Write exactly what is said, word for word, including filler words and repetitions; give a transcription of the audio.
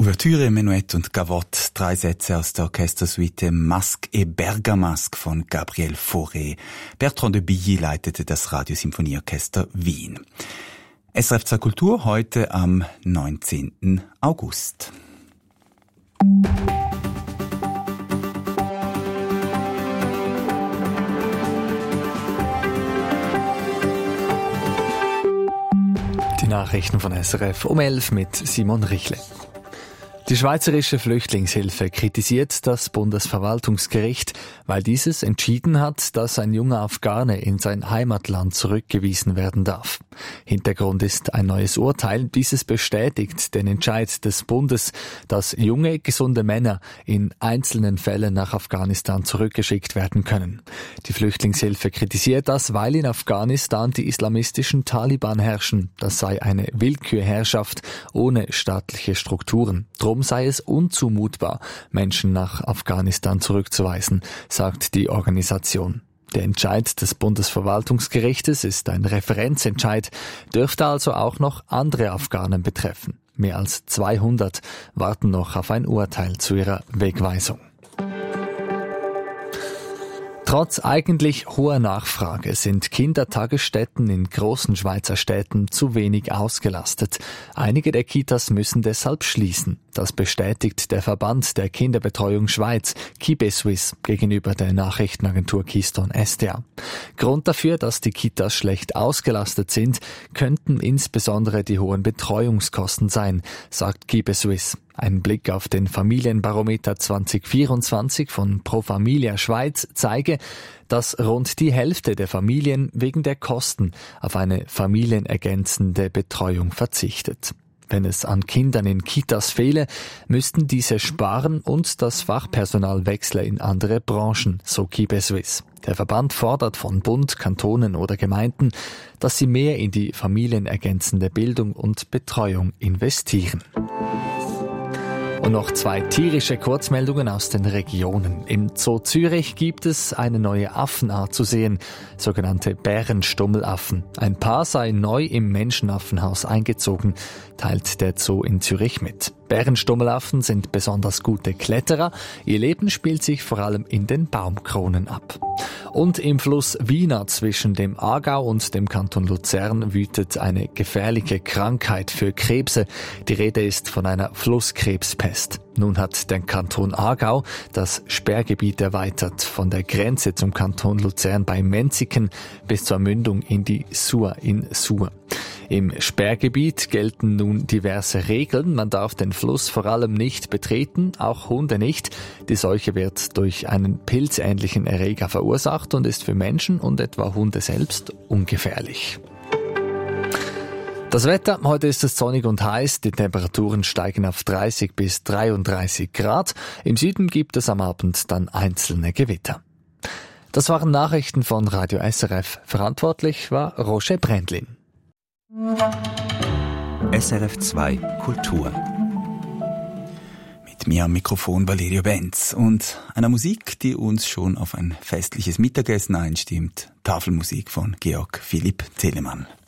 Ouvertüre, Menuett und Gavotte, drei Sätze aus der Orchestersuite Masque et Bergamasque von Gabriel Fauré. Bertrand de Billy leitete das Radiosymphonieorchester Wien. S R F zwei Kultur heute am neunzehnten August. Die Nachrichten von S R F um elf mit Simon Richle. Die Schweizerische Flüchtlingshilfe kritisiert das Bundesverwaltungsgericht, weil dieses entschieden hat, dass ein junger Afghane in sein Heimatland zurückgewiesen werden darf. Hintergrund ist ein neues Urteil. Dieses bestätigt den Entscheid des Bundes, dass junge, gesunde Männer in einzelnen Fällen nach Afghanistan zurückgeschickt werden können. Die Flüchtlingshilfe kritisiert das, weil in Afghanistan die islamistischen Taliban herrschen. Das sei eine Willkürherrschaft ohne staatliche Strukturen. Drum sei es unzumutbar, Menschen nach Afghanistan zurückzuweisen, sagt die Organisation. Der Entscheid des Bundesverwaltungsgerichtes ist ein Referenzentscheid, dürfte also auch noch andere Afghanen betreffen. Mehr als zweihundert warten noch auf ein Urteil zu ihrer Wegweisung. Trotz eigentlich hoher Nachfrage sind Kindertagesstätten in großen Schweizer Städten zu wenig ausgelastet. Einige der Kitas müssen deshalb schließen. Das bestätigt der Verband der Kinderbetreuung Schweiz, KibeSuisse, gegenüber der Nachrichtenagentur Keystone S D A. Grund dafür, dass die Kitas schlecht ausgelastet sind, könnten insbesondere die hohen Betreuungskosten sein, sagt KibeSuisse. Ein Blick auf den Familienbarometer zwanzig vierundzwanzig von Pro Familia Schweiz zeige, dass rund die Hälfte der Familien wegen der Kosten auf eine familienergänzende Betreuung verzichtet. Wenn es an Kindern in Kitas fehle, müssten diese sparen und das Fachpersonal wechsle in andere Branchen, so KibeSuisse. Der Verband fordert von Bund, Kantonen oder Gemeinden, dass sie mehr in die familienergänzende Bildung und Betreuung investieren. Und noch zwei tierische Kurzmeldungen aus den Regionen. Im Zoo Zürich gibt es eine neue Affenart zu sehen, sogenannte Bärenstummelaffen. Ein Paar sei neu im Menschenaffenhaus eingezogen, teilt der Zoo in Zürich mit. Bärenstummelaffen sind besonders gute Kletterer. Ihr Leben spielt sich vor allem in den Baumkronen ab. Und im Fluss Wiener zwischen dem Aargau und dem Kanton Luzern wütet eine gefährliche Krankheit für Krebse. Die Rede ist von einer Flusskrebspest. Nun hat der Kanton Aargau das Sperrgebiet erweitert, von der Grenze zum Kanton Luzern bei Menziken bis zur Mündung in die Sur in Sur. Im Sperrgebiet gelten nun diverse Regeln. Man darf den Fluss vor allem nicht betreten, auch Hunde nicht. Die Seuche wird durch einen pilzähnlichen Erreger verursacht und ist für Menschen und etwa Hunde selbst ungefährlich. Das Wetter, heute ist es sonnig und heiß, die Temperaturen steigen auf dreißig bis dreiunddreißig Grad. Im Süden gibt es am Abend dann einzelne Gewitter. Das waren Nachrichten von Radio S R F. Verantwortlich war Roger Brändlin. S R F zwei Kultur. Mit mir am Mikrofon Valerio Benz und einer Musik, die uns schon auf ein festliches Mittagessen einstimmt. Tafelmusik von Georg Philipp Telemann.